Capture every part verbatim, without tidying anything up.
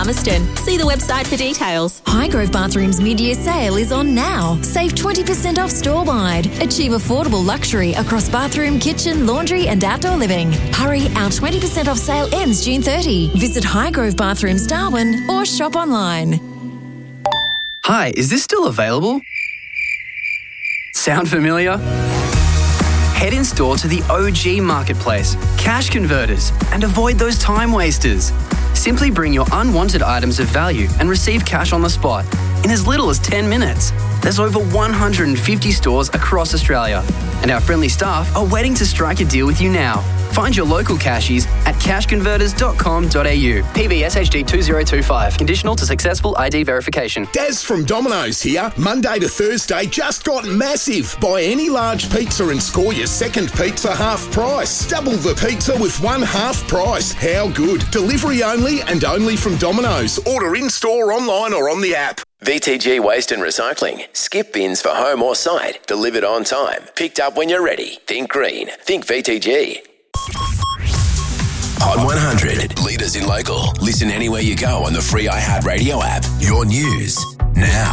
Palmerston. See the website for details. Highgrove Bathrooms mid-year sale is on now. Save twenty percent off store-wide. Achieve affordable luxury across bathroom, kitchen, laundry and outdoor living. Hurry, our twenty percent off sale ends June thirtieth. Visit Highgrove Bathrooms Darwin or shop online. Hi, is this still available? Sound familiar? Head in store to the O G Marketplace, Cash Converters, and avoid those time wasters. Simply bring your unwanted items of value and receive cash on the spot in as little as ten minutes. There's over one hundred fifty stores across Australia, and our friendly staff are waiting to strike a deal with you now. Find your local cashies at cash converters dot com dot a u. P B S H D two zero two five. Conditional to successful I D verification. Daz from Domino's here. Monday to Thursday just got massive. Buy any large pizza and score your second pizza half price. Double the pizza with one half price. How good. Delivery only and only from Domino's. Order in-store, online or on the app. V T G Waste and Recycling. Skip bins for home or site. Delivered on time. Picked up when you're ready. Think green. Think V T G. Hot one hundred. Leaders in local. Listen anywhere you go on the free iHeartRadio app. Your news now.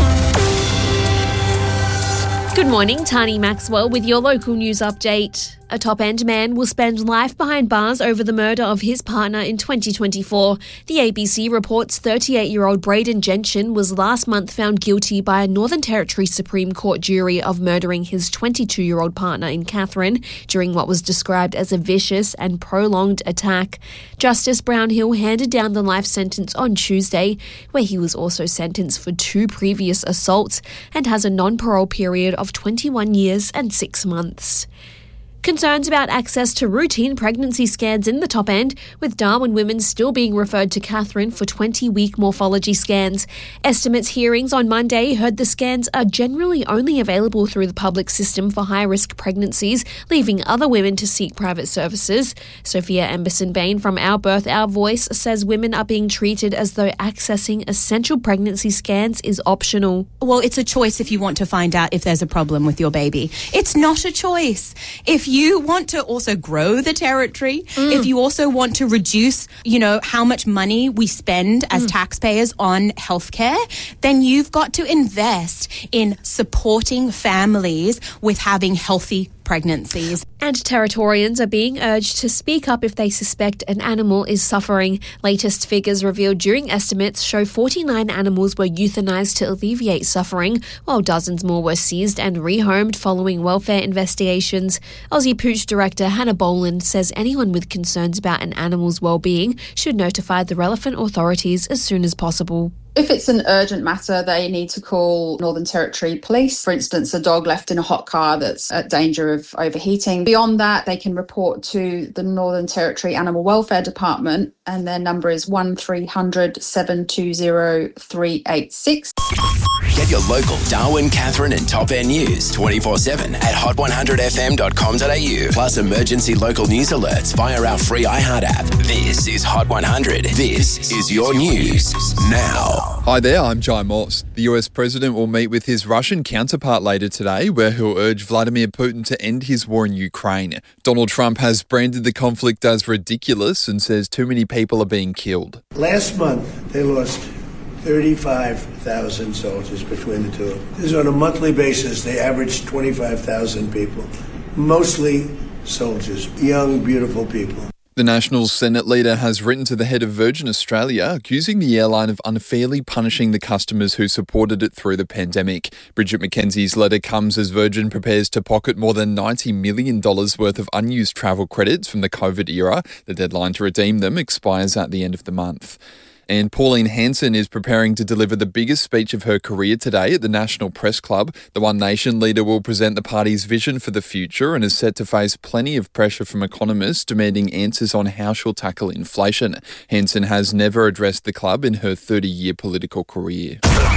Good morning, Tani Maxwell with your local news update. A top-end man will spend life behind bars over the murder of his partner in twenty twenty-four. The A B C reports thirty-eight-year-old Braden Gentian was last month found guilty by a Northern Territory Supreme Court jury of murdering his twenty-two-year-old partner in Katherine during what was described as a vicious and prolonged attack. Justice Brownhill handed down the life sentence on Tuesday, where he was also sentenced for two previous assaults and has a non-parole period of twenty-one years and six months. Concerns about access to routine pregnancy scans in the top end, with Darwin women still being referred to Katherine for twenty-week morphology scans. Estimates hearings on Monday heard the scans are generally only available through the public system for high-risk pregnancies, leaving other women to seek private services. Sophia Emberson-Bain from Our Birth, Our Voice says women are being treated as though accessing essential pregnancy scans is optional. Well, it's a choice if you want to find out if there's a problem with your baby. It's not a choice. If you want to also grow the territory, mm. if you also want to reduce, you know, how much money we spend as mm. taxpayers on healthcare, then you've got to invest in supporting families with having healthy pregnancies. And Territorians are being urged to speak up if they suspect an animal is suffering. Latest figures revealed during estimates show forty-nine animals were euthanized to alleviate suffering, while dozens more were seized and rehomed following welfare investigations. Aussie Pooch Director Hannah Boland says anyone with concerns about an animal's well-being should notify the relevant authorities as soon as possible. If it's an urgent matter, they need to call Northern Territory Police. For instance, a dog left in a hot car that's at danger of overheating. Beyond that, they can report to the Northern Territory Animal Welfare Department, and their number is one three hundred, seven two zero, three eight six. Get your local Darwin, Katherine and Top End news twenty-four seven at hot one hundred f m dot com dot a u. Plus emergency local news alerts via our free iHeart app. This is Hot one hundred. This is your news now. Hi there, I'm Jai Morse. The U S president will meet with his Russian counterpart later today, where he'll urge Vladimir Putin to end his war in Ukraine. Donald Trump has branded the conflict as ridiculous and says too many people are being killed. Last month, they lost thirty-five thousand soldiers between the two of them. This is on a monthly basis. They averaged twenty-five thousand people, mostly soldiers, young, beautiful people. The National Senate leader has written to the head of Virgin Australia, accusing the airline of unfairly punishing the customers who supported it through the pandemic. Bridget McKenzie's letter comes as Virgin prepares to pocket more than ninety million dollars worth of unused travel credits from the COVID era. The deadline to redeem them expires at the end of the month. And Pauline Hanson is preparing to deliver the biggest speech of her career today at the National Press Club. The One Nation leader will present the party's vision for the future and is set to face plenty of pressure from economists demanding answers on how she'll tackle inflation. Hanson has never addressed the club in her thirty-year political career.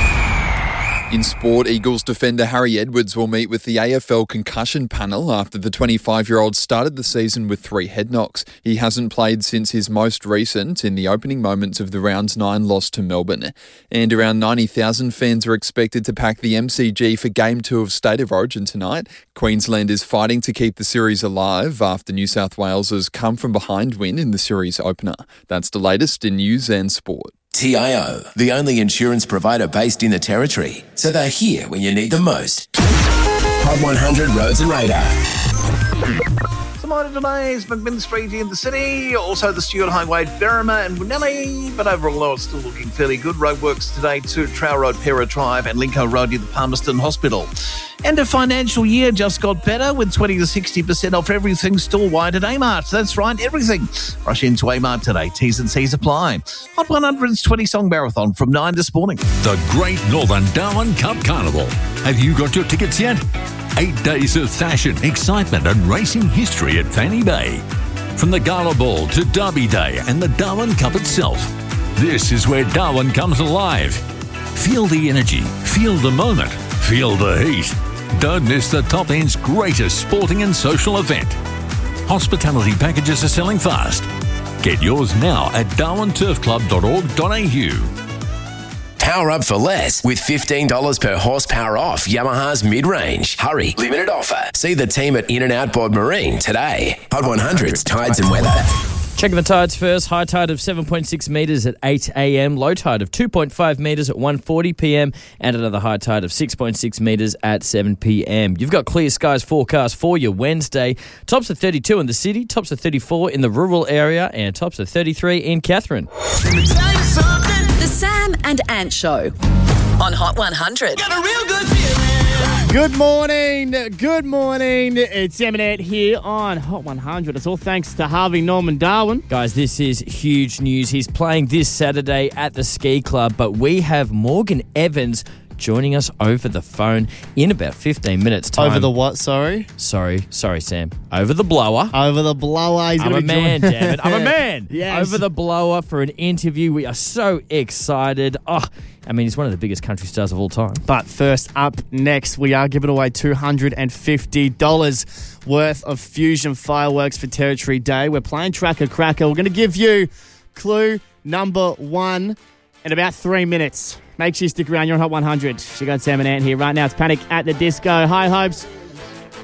In sport, Eagles defender Harry Edwards will meet with the A F L concussion panel after the twenty-five-year-old started the season with three head knocks. He hasn't played since his most recent in the opening moments of the round nine loss to Melbourne. And around ninety thousand fans are expected to pack the M C G for Game two of State of Origin tonight. Queensland is fighting to keep the series alive after New South Wales' come-from-behind win in the series opener. That's the latest in news and sport. T I O, the only insurance provider based in the Territory, so they're here when you need them most. Hot one hundred Roads and Radar. Some minor delays, McMinn Street in the city, also the Stewart Highway, Berrima and Winnelly, but overall, though, it's still looking fairly good. Roadworks today to Trowell Road, Pera Drive and Lincoln Road near the Palmerston Hospital. And the financial year just got better with twenty to sixty percent off everything store-wide at Amart. That's right, everything. Rush into Amart today. T's and C's apply. Hot one hundred's twenty-song marathon from nine this morning. The Great Northern Darwin Cup Carnival. Have you got your tickets yet? Eight days of fashion, excitement and racing history at Fanny Bay. From the Gala Ball to Derby Day and the Darwin Cup itself. This is where Darwin comes alive. Feel the energy, feel the moment, feel the heat. Don't miss the Top End's greatest sporting and social event. Hospitality packages are selling fast. Get yours now at darwin turf club dot org dot a u. Power up for less with fifteen dollars per horsepower off Yamaha's mid-range. Hurry, limited offer. See the team at In-N-Out Board Marine today. Hot one hundred's Tides and Weather. Checking the tides first. High tide of seven point six metres at eight a.m. Low tide of two point five metres at one forty p.m. And another high tide of six point six metres at seven p.m. You've got clear skies forecast for your Wednesday. Tops of thirty-two in the city, tops of thirty-four in the rural area, and tops of thirty-three in Katherine. The Sam and Ant Show on Hot one hundred. Got a real good feeling. Good morning, good morning. It's Sam and Ant here on Hot one hundred. It's all thanks to Harvey Norman Darwin. Guys, this is huge news. He's playing this Saturday at the Ski Club, but we have Morgan Evans joining us over the phone in about fifteen minutes time. Over the what, sorry? Sorry, sorry, Sam. Over the blower. Over the blower. He's I'm a be man, join- damn it. I'm a man. Yes. Over the blower for an interview. We are so excited. Oh, I mean, he's one of the biggest country stars of all time. But first up next, we are giving away two hundred fifty dollars worth of Fusion fireworks for Territory Day. We're playing Tracker Cracker. We're going to give you clue number one in about three minutes. Make sure you stick around. You're on Hot one hundred. You got Sam and Ant here. Right now, it's Panic at the Disco. High Hopes.